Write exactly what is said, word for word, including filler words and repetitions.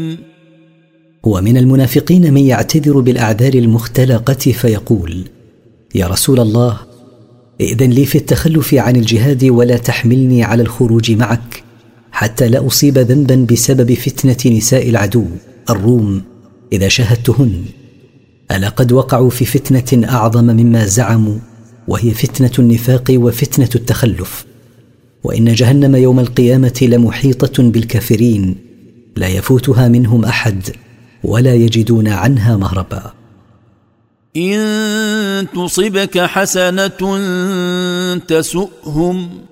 ومن المنافقين من يعتذر بالأعذار المختلقة فيقول: يا رسول الله، ائذن لي في التخلف عن الجهاد ولا تحملني على الخروج معك حتى لا أصيب ذنبا بسبب فتنة نساء العدو الروم إذا شاهدتهن. ألا قد وقعوا في فتنة أعظم مما زعموا، وهي فتنة النفاق وفتنة التخلف، وإن جهنم يوم القيامة لمحيطة بالكافرين لا يفوتها منهم أحد ولا يجدون عنها مهربا. إن تصبك حسنة تسؤهم